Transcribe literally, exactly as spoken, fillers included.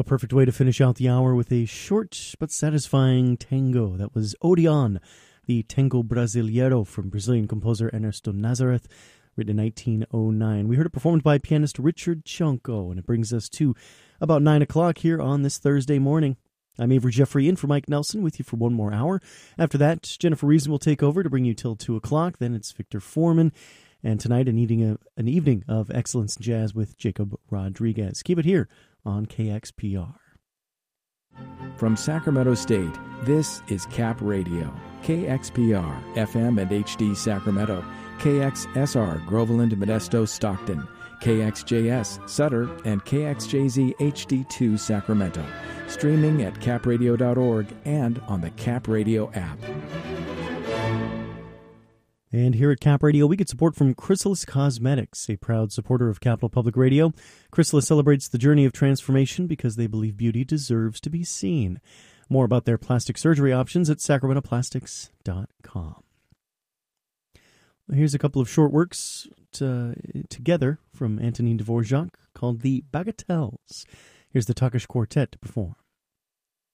A perfect way to finish out the hour with a short but satisfying tango. That was Odeon, the Tango Brasileiro from Brazilian composer Ernesto Nazareth, written in nineteen oh nine. We heard it performed by pianist Richard Chonko, and it brings us to about nine o'clock here on this Thursday morning. I'm Avery Jeffrey in for Mike Nelson with you for one more hour. After that, Jennifer Reason will take over to bring you till two o'clock. Then it's Victor Foreman. And tonight, an evening, of, an evening of excellence in jazz with Jacob Rodriguez. Keep it here on K X P R. From Sacramento State, this is Cap Radio. K X P R, F M and H D Sacramento. K X S R, Groveland, Modesto, Stockton. K X J S, Sutter, and K X J Z H D two, Sacramento. Streaming at cap radio dot org and on the Cap Radio app. And here at Cap Radio, we get support from Chrysalis Cosmetics, a proud supporter of Capital Public Radio. Chrysalis celebrates the journey of transformation because they believe beauty deserves to be seen. More about their plastic surgery options at sacramento plastics dot com. Here's a couple of short works to, together from Antonin Dvorak called the Bagatelles. Here's the Takesh Quartet to perform.